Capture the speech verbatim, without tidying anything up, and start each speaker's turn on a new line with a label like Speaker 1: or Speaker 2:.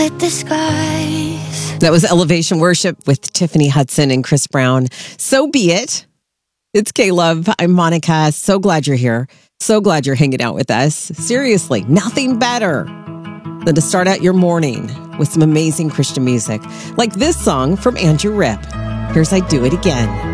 Speaker 1: Let the skies.
Speaker 2: That was Elevation Worship with Tiffany Hudson and Chris Brown. So be it. It's K-Love. I'm Monica. So glad you're here. So glad you're hanging out with us. Seriously, nothing better than to start out your morning with some amazing Christian music, like this song from Andrew Ripp. Here's I Do It Again.